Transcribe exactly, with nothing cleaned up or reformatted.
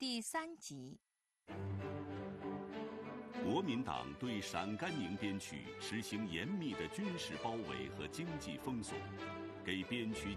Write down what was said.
第三集。 国民党对陕甘宁边区实行严密的军事包围和经济封锁，给边区